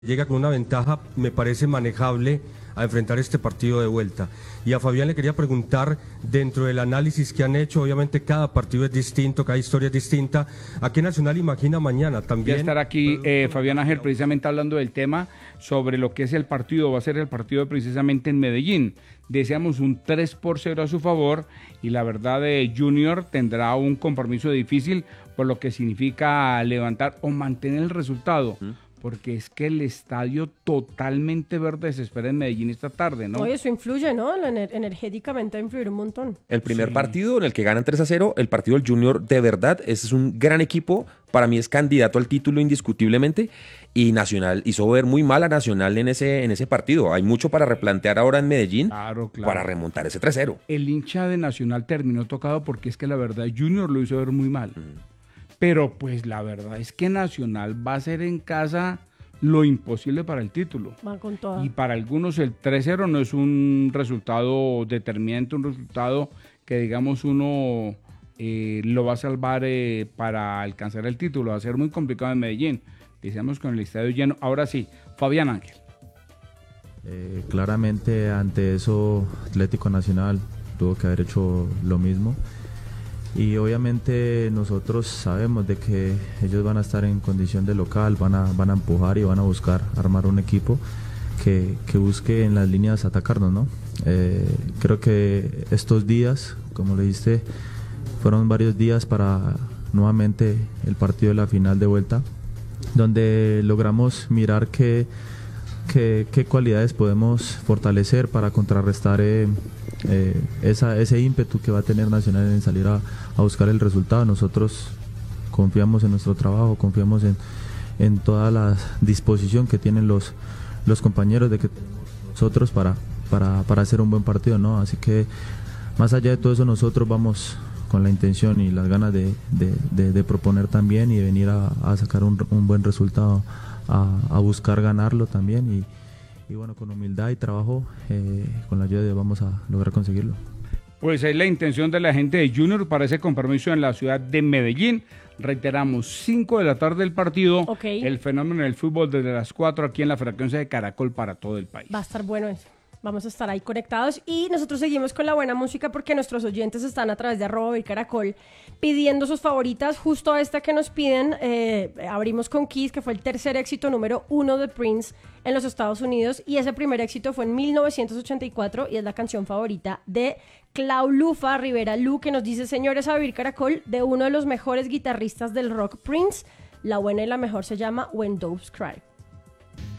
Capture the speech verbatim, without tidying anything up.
llega con una ventaja, me parece manejable a enfrentar este partido de vuelta. Y a Fabián le quería preguntar, dentro del análisis que han hecho, obviamente cada partido es distinto, cada historia es distinta, ¿a qué Nacional imagina mañana también? Ya estará aquí eh, Fabián Ángel precisamente hablando del tema sobre lo que es el partido, va a ser el partido precisamente en Medellín. Deseamos un tres por cero a su favor y la verdad de Junior tendrá un compromiso difícil por lo que significa levantar o mantener el resultado. ¿Mm? Porque es que el estadio totalmente verde se espera en Medellín esta tarde, ¿no? Oye, eso influye, ¿no? Ener- energéticamente va a influir un montón. El primer Sí. partido en el que ganan tres a cero, el partido del Junior, de verdad, ese es un gran equipo. Para mí es candidato al título indiscutiblemente. Y Nacional hizo ver muy mal a Nacional en ese, en ese partido. Hay mucho para replantear ahora en Medellín Claro, claro. para remontar ese tres cero. El hincha de Nacional terminó tocado porque es que la verdad Junior lo hizo ver muy mal. Mm. Pero pues la verdad es que Nacional va a hacer en casa lo imposible para el título. Va con toda. Y para algunos el tres cero no es un resultado determinante, un resultado que digamos uno eh, lo va a salvar eh, para alcanzar el título. Va a ser muy complicado en Medellín. Decíamos con el estadio lleno. Ahora sí, Fabián Ángel. Eh, claramente ante eso Atlético Nacional tuvo que haber hecho lo mismo. Y obviamente nosotros sabemos de que ellos van a estar en condición de local, van a, van a empujar y van a buscar armar un equipo que, que busque en las líneas atacarnos, ¿no? Eh, creo que estos días, como le dijiste, fueron varios días para nuevamente el partido de la final de vuelta, donde logramos mirar qué, qué, qué cualidades podemos fortalecer para contrarrestar eh, Eh, esa, ese ímpetu que va a tener Nacional en salir a, a buscar el resultado. Nosotros confiamos en nuestro trabajo, confiamos en, en toda la disposición que tienen los, los compañeros de que nosotros para, para, para hacer un buen partido, ¿no? Así que más allá de todo eso, nosotros vamos con la intención y las ganas de, de, de, de proponer también y de venir a, a sacar un, un buen resultado, a, a buscar ganarlo también y Y bueno, con humildad y trabajo, eh, con la ayuda de Dios vamos a lograr conseguirlo. Pues es la intención de la gente de Junior para ese compromiso en la ciudad de Medellín. Reiteramos, cinco de la tarde el partido, Okay. El fenómeno del fútbol desde las cuatro aquí en la frecuencia de Caracol para todo el país. Va a estar bueno eso. Vamos a estar ahí conectados y nosotros seguimos con la buena música porque nuestros oyentes están a través de arroba y Caracol pidiendo sus favoritas. Justo esta que nos piden, eh, abrimos con Kiss, que fue el tercer éxito número uno de Prince en los Estados Unidos y ese primer éxito fue en mil novecientos ochenta y cuatro y es la canción favorita de Clau Lufa Rivera Lu, que nos dice: señores, a vivir Caracol, de uno de los mejores guitarristas del rock, Prince. La buena y la mejor se llama When Doves Cry.